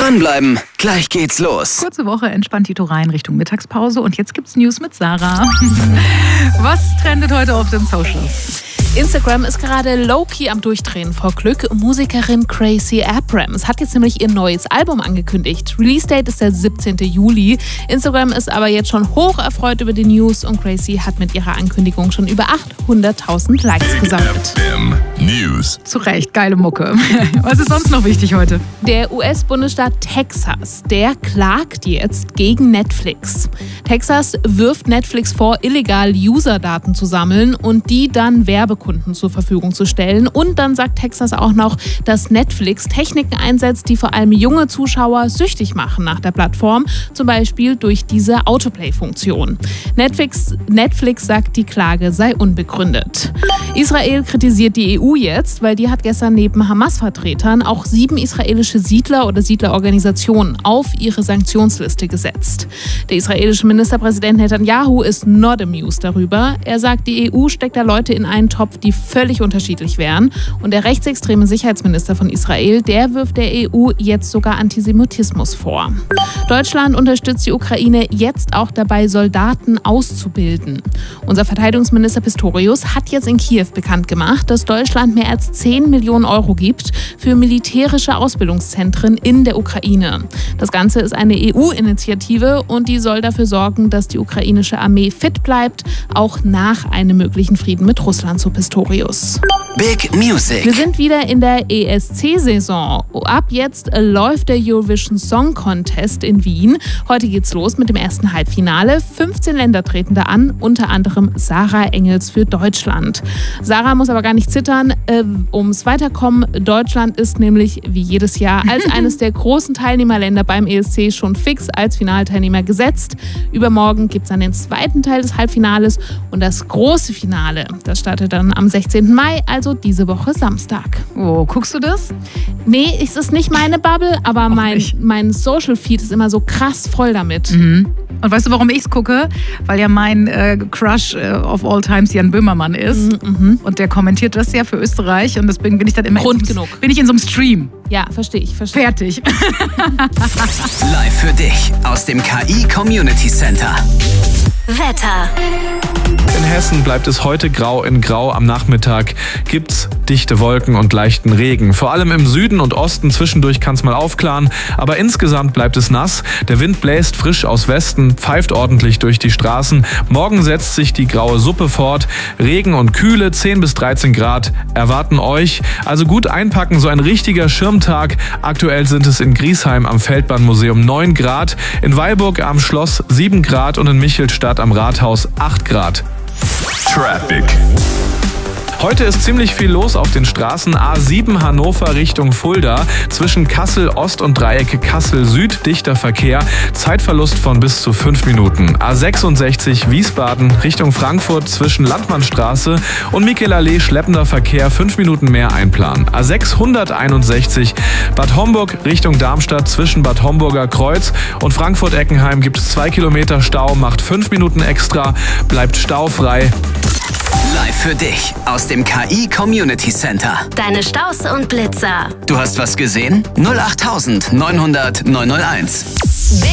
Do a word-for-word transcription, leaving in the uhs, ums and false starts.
Dranbleiben, gleich geht's los. Kurze Woche, entspannt Tito rein Richtung Mittagspause und jetzt gibt's News mit Sarah. Was trendet heute auf den Socials? Instagram ist gerade low-key am Durchdrehen vor Glück. Musikerin Gracie Abrams hat jetzt nämlich ihr neues Album angekündigt. Release-Date ist der siebzehnten Juli. Instagram ist aber jetzt schon hoch erfreut über die News und Gracie hat mit ihrer Ankündigung schon über achthunderttausend Likes gesammelt. News. Zu Recht, geile Mucke. Was ist sonst noch wichtig heute? Der U S-Bundesstaat Texas, der klagt jetzt gegen Netflix. Texas wirft Netflix vor, illegal User-Daten zu sammeln und die dann Werbekunden zur Verfügung zu stellen. Und dann sagt Texas auch noch, dass Netflix Techniken einsetzt, die vor allem junge Zuschauer süchtig machen nach der Plattform, zum Beispiel durch diese Autoplay-Funktion. Netflix, Netflix sagt, die Klage sei unbegründet. Israel kritisiert die E U jetzt, weil die hat gestern neben Hamas-Vertretern auch sieben israelische Siedler oder Siedlerorganisationen auf ihre Sanktionsliste gesetzt. Der israelische Ministerpräsident Netanyahu ist not amused darüber. Er sagt, die E U steckt da Leute in einen Topf, die völlig unterschiedlich wären. Und der rechtsextreme Sicherheitsminister von Israel, der wirft der E U jetzt sogar Antisemitismus vor. Deutschland unterstützt die Ukraine jetzt auch dabei, Soldaten auszubilden. Unser Verteidigungsminister Pistorius hat jetzt in Kiew bekannt gemacht, dass Deutschland mehr als zehn Millionen Euro gibt für militärische Ausbildungszentren in der Ukraine. Das Ganze ist eine E U-Initiative und die soll dafür sorgen, dass die ukrainische Armee fit bleibt, auch nach einem möglichen Frieden mit Russland, so Pistorius. Big Music. Wir sind wieder in der E S C-Saison. Ab jetzt läuft der Eurovision Song Contest in Wien. Heute geht's los mit dem ersten Halbfinale. fünfzehn Länder treten da an, unter anderem Sarah Engels für Deutschland. Sarah muss aber gar nicht zittern, äh, ums Weiterkommen. Deutschland ist nämlich wie jedes Jahr als eines der großen Teilnehmerländer beim E S C schon fix als Finalteilnehmer gesetzt. Übermorgen gibt es dann den zweiten Teil des Halbfinales und das große Finale. Das startet dann am sechzehnten Mai, also diese Woche Samstag. Oh, guckst du das? Nee, es ist nicht meine Bubble, aber mein, mein Social-Feed ist immer so krass voll damit. Mhm. Und weißt du, warum ich es gucke? Weil ja mein äh, Crush äh, of all times Jan Böhmermann ist. Mhm. Und der kommentiert das ja für Österreich. Und deswegen bin ich dann immer Grund in so, genug. bin ich in so einem Stream. Ja, verstehe ich. Versteh. Fertig. Live für dich aus dem K I Community Center. Wetter. In Hessen bleibt es heute grau in grau. Am Nachmittag gibt's dichte Wolken und leichten Regen. Vor allem im Süden und Osten zwischendurch kann es mal aufklaren. Aber insgesamt bleibt es nass. Der Wind bläst frisch aus Westen, pfeift ordentlich durch die Straßen. Morgen setzt sich die graue Suppe fort. Regen und Kühle, zehn bis dreizehn Grad erwarten euch. Also gut einpacken, so ein richtiger Schirmtag. Aktuell sind es in Griesheim am Feldbahnmuseum neun Grad, in Weilburg am Schloss sieben Grad und in Michelstadt am Rathaus acht Grad. Traffic. Heute ist ziemlich viel los auf den Straßen. A sieben Hannover Richtung Fulda. Zwischen Kassel Ost und Dreiecke Kassel Süd dichter Verkehr. Zeitverlust von bis zu fünf Minuten. A sechsundsechzig Wiesbaden Richtung Frankfurt zwischen Landmannstraße und Michelallee schleppender Verkehr. fünf Minuten mehr einplanen. A sechshunderteinundsechzig Bad Homburg Richtung Darmstadt zwischen Bad Homburger Kreuz und Frankfurt-Eckenheim gibt es zwei Kilometer Stau. Macht fünf Minuten extra. Bleibt staufrei. Live für dich aus dem K I Community Center. Deine Staus und Blitzer. Du hast was gesehen? null acht neunhundert neunhunderteins.